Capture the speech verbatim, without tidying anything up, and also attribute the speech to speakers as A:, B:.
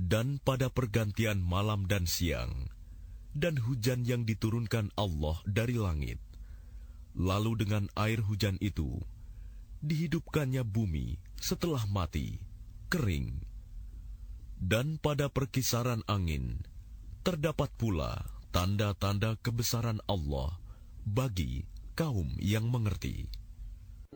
A: Dan pada pergantian malam dan siang, dan hujan yang diturunkan Allah dari langit, lalu dengan air hujan itu, dihidupkannya bumi setelah mati, kering. Dan pada perkisaran angin, terdapat pula tanda-tanda kebesaran Allah bagi kaum yang mengerti.